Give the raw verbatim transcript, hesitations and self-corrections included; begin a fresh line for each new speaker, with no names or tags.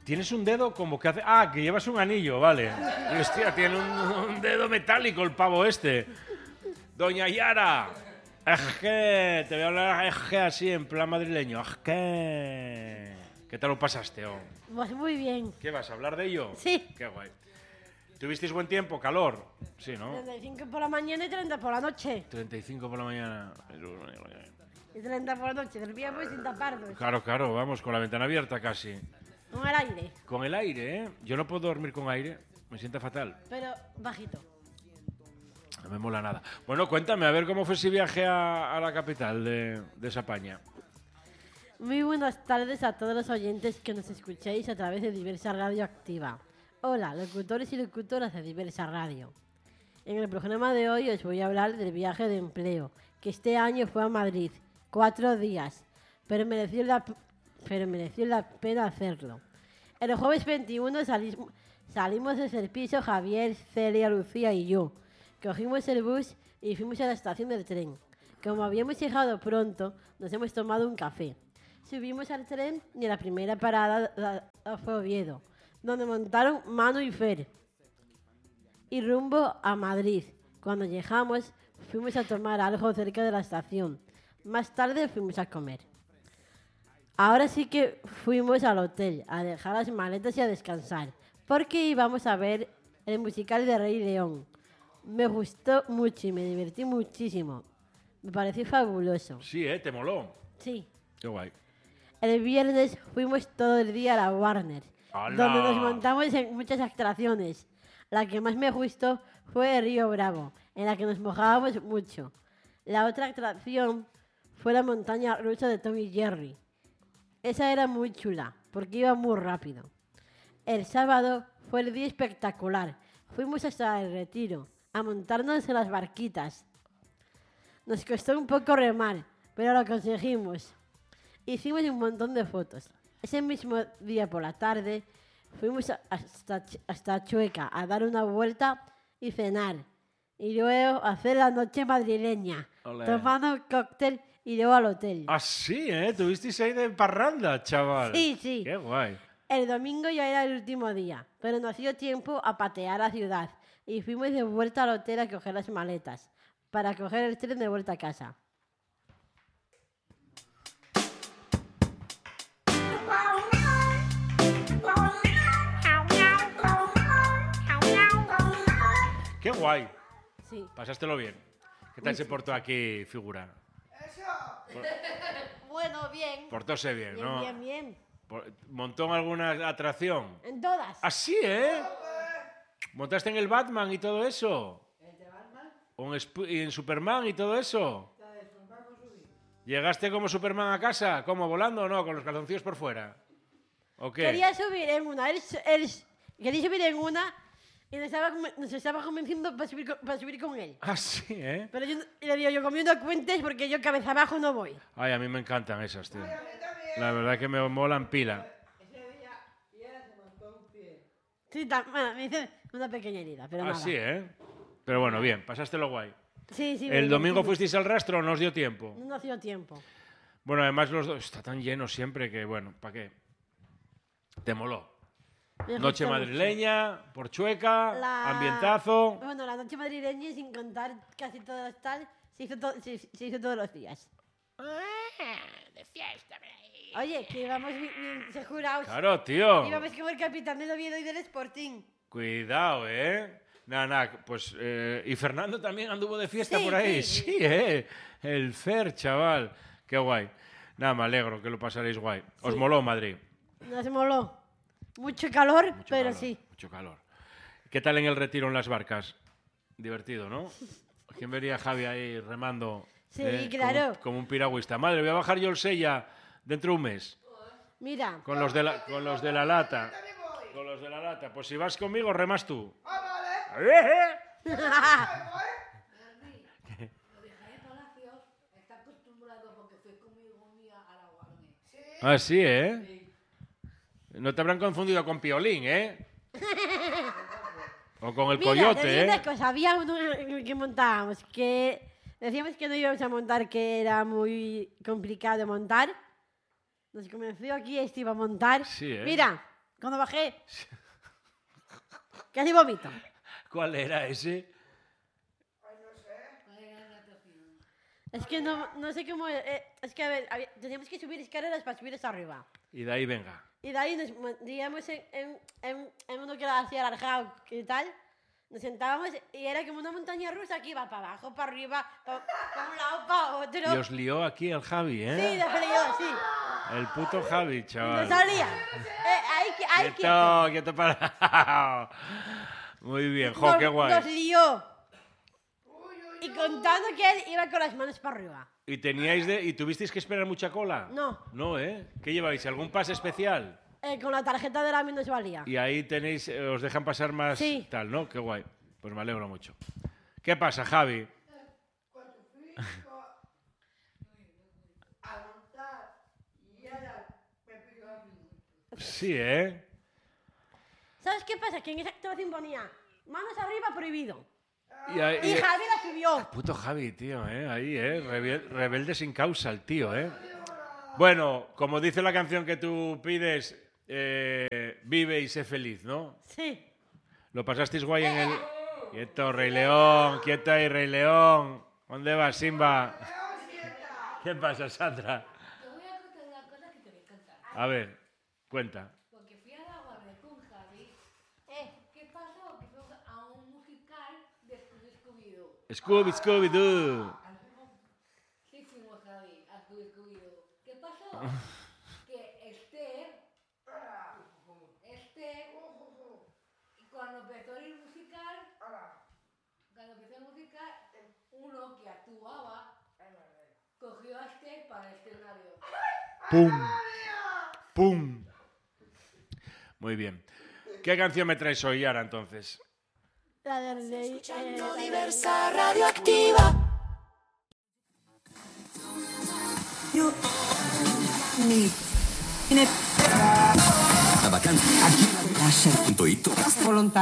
Tienes un dedo como que hace... Ah, que llevas un anillo, vale. Y, hostia, tiene un, un dedo metálico el pavo este. Doña Yara. Ejé, te voy a hablar ejé así, en plan madrileño. Ejé. ¿Qué tal lo pasaste? Oh?
Pues muy bien.
¿Qué vas a hablar de ello?
Sí.
Qué guay. ¿Tuvisteis buen tiempo? ¿Calor? Sí, ¿no?
treinta y cinco por la mañana y treinta por la noche.
treinta y cinco por la mañana.
Y treinta por la noche. Dormíamos sin taparnos.
Claro, claro, vamos, con la ventana abierta casi.
Con el aire.
Con el aire, ¿eh? Yo no puedo dormir con aire. Me sienta fatal.
Pero bajito.
No me mola nada. Bueno, cuéntame, a ver cómo fue ese viaje a, a la capital de, de España.
Muy buenas tardes a todos los oyentes que nos escuchéis a través de Diversa Radio Activa. Hola, locutores y locutoras de Diversa Radio. En el programa de hoy os voy a hablar del viaje de empleo, que este año fue a Madrid. Cuatro días, pero mereció la, pero mereció la pena hacerlo. El jueves veintiuno salimos, salimos desde el piso Javier, Celia, Lucía y yo. Cogimos el bus y fuimos a la estación del tren. Como habíamos llegado pronto, nos hemos tomado un café. Subimos al tren y la primera parada fue Oviedo, donde montaron Manu y Fer. Y rumbo a Madrid. Cuando llegamos, fuimos a tomar algo cerca de la estación. Más tarde fuimos a comer. Ahora sí que fuimos al hotel a dejar las maletas y a descansar, porque íbamos a ver el musical de Rey León. Me gustó mucho y me divertí muchísimo. Me pareció fabuloso.
Sí, ¿eh? ¿Te moló?
Sí.
Qué guay.
El viernes fuimos todo el día a la Warner,
¡Hala!
donde nos montamos en muchas atracciones. La que más me gustó fue Río Bravo, en la que nos mojábamos mucho. La otra atracción fue la montaña rusa de Tom y Jerry. Esa era muy chula, porque iba muy rápido. El sábado fue el día espectacular. Fuimos hasta el Retiro, a montarnos en las barquitas. Nos costó un poco remar, pero lo conseguimos. Hicimos un montón de fotos. Ese mismo día por la tarde fuimos hasta, hasta Chueca a dar una vuelta y cenar. Y luego hacer la noche madrileña,
Olé.
tomando un cóctel y luego al hotel.
Ah, sí, ¿eh? Tuvisteis ahí de parranda, chaval.
Sí, sí.
Qué guay.
El domingo ya era el último día, pero nos dio tiempo a patear la ciudad y fuimos de vuelta al hotel a coger las maletas para coger el tren de vuelta a casa.
Qué guay.
Sí.
Pasástelo bien. ¿Qué tal se portó aquí, figura?
Bueno, bien.
Portóse bien,
Bien,
¿no?
bien, bien.
Por- ¿Montó en alguna atracción?
En todas.
¿Ah, sí, eh? ¿Montaste en el Batman y todo eso? ¿O en, Sp- y en Superman y todo eso? ¿Llegaste como Superman a casa? ¿Cómo, volando o no? ¿Con los calzoncillos por fuera? ¿O qué?
Quería subir en una. Él, él- quería subir en una y nos estaba, conven- nos estaba convenciendo para subir, con- para subir con él.
Ah, sí, ¿eh?
Pero yo no- le digo, yo comiendo cuentes porque yo cabeza abajo no voy.
Ay, a mí me encantan esas, tío. La verdad que me molan pila.
Sí, ta- bueno, me hice una pequeña herida, pero
Ah,
nada.
sí, ¿eh? Pero bueno, bien, pasástelo guay.
Sí, sí. me
¿El domingo
divertí
fuisteis al rastro o no os dio tiempo?
mucho. No ha sido tiempo.
Bueno, además los dos... Está tan lleno siempre que, bueno, ¿para qué? Te moló.
Me
Noche
gustó
madrileña, por Chueca,
mucho. La-
ambientazo...
Bueno, la noche madrileña, sin contar casi todas las tal, se hizo, to- se, se hizo todos los días.
de fiesta,
Oye, que íbamos bien, bien segurados.
Claro, tío.
Íbamos como el capitán del Oviedo y del Sporting.
Cuidado, ¿eh? Nada, nada, pues... eh, ¿y Fernando también anduvo de fiesta
Sí,
por ahí?
sí,
Sí, ¿eh? El Fer, chaval. Qué guay. Nada, me alegro que lo pasaréis guay. ¿Os
Sí.
moló Madrid?
Nos moló. Mucho calor,
Mucho
pero
calor,
sí.
Mucho calor. ¿Qué tal en el retiro en las barcas? Divertido, ¿no? ¿Quién vería a Javi ahí remando?
Sí,
eh,
claro.
Como, como un piragüista. Madre, voy a bajar yo el Sella dentro de un mes.
Mira,
Con los de la, con los de la lata. Con los de la lata. Pues si vas conmigo, remas tú.
Lo de Jaime Palacios está acostumbrado porque fue conmigo un día a la Warner.
Ah, sí, ¿eh? No te habrán confundido con Piolín, ¿eh? O con el
mira, te
coyote,
digo una
¿eh?
cosa. Había uno que montábamos que decíamos que no íbamos a montar, que era muy complicado montar. Nos convenció aquí, este iba a montar.
Sí, ¿eh?
Mira, Cuando bajé. Casi vomito.
¿Cuál era ese?
Es que no, no sé cómo... Eh, es que, a ver, había- teníamos que subir escaleras para subir hasta arriba.
Y de ahí venga.
Y de ahí nos metíamos en, en, en, en uno que era así alargado y tal. Nos sentábamos y era como una montaña rusa que iba para abajo, para arriba, para, para un lado, para otro.
Y os lió aquí el Javi, ¿eh?
Sí, de frío, sí.
El puto Javi,
No
chaval.
salía. Eh, ahí, que- ahí,
Quieto, quieto para... Muy bien, jo,
nos,
qué guay.
nos lió. Y contando que él iba con las manos para arriba.
¿Y teníais de... ¿Y tuvisteis que esperar mucha cola?
No.
No, ¿eh? ¿Qué lleváis? ¿Algún pase especial?
Eh, con la tarjeta de la nos valía.
Y ahí tenéis... eh, os dejan pasar más
Sí.
tal, ¿no? Qué guay. Pues me alegro mucho. ¿Qué pasa, Javi?
Cuando fui a montar y era me pilló a mí.
Sí, ¿eh?
¿Sabes qué pasa? Que en esa actuación ponía manos arriba prohibido.
Y, ahí-
Y
y-
Javi la subió.
Puto Javi, tío, ¿eh? Ahí, ¿eh? Rebel- rebelde sin causa el tío, ¿eh? Bueno, como dice la canción que tú pides, eh, vive y sé feliz, ¿no?
Sí.
¿Lo pasasteis guay en el...? Quieto, Rey León, quieto ahí, Rey León. ¿Dónde vas, Simba? ¿Qué pasa, Sandra?
Te voy a contar una cosa que te va a encantar.
A ver, cuenta.
Porque fui a la guardia con Javi. Eh, ¿qué pasó? Que fuimos a un musical de Scooby-Doo.
Scooby, Scooby-Doo.
Sí, fuimos, Javi, a Scooby-Doo. ¿Qué pasó? Que Esther, Esther, y cuando empezó el musical, cuando empezó el musical, uno que actuaba cogió a Esther para el escenario.
¡Pum! ¡Pum! Muy bien. ¿Qué canción me traes hoy, Yara, entonces?
La del de... eh, la de-
Diversa radioactiva.
Io mi ne
La vacanza
lascia
punto it
volontà